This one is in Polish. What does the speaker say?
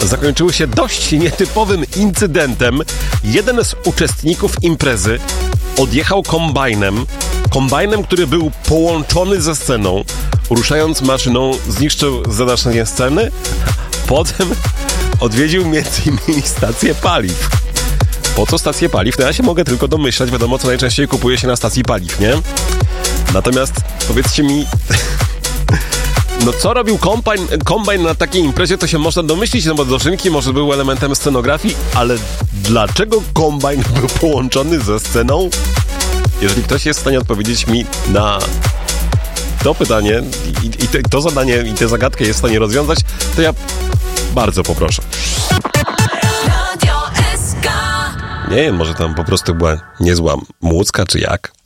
zakończyły się dość nietypowym incydentem. Jeden z uczestników imprezy odjechał kombajnem, który był połączony ze sceną. Ruszając maszyną, zniszczył zadaszenie sceny. Potem odwiedził m.in. stację paliw. Po co stację paliw? No ja się mogę tylko domyślać, wiadomo, co najczęściej kupuje się na stacji paliw, nie? Natomiast powiedzcie mi, no co robił kombajn na takiej imprezie, to się można domyślić, no bo dożynki może były elementem scenografii, ale dlaczego kombajn był połączony ze sceną? Jeżeli ktoś jest w stanie odpowiedzieć mi na to pytanie i to zadanie i tę zagadkę jest w stanie rozwiązać, to ja bardzo poproszę. Nie wiem, może tam po prostu była niezła młódzka, czy jak?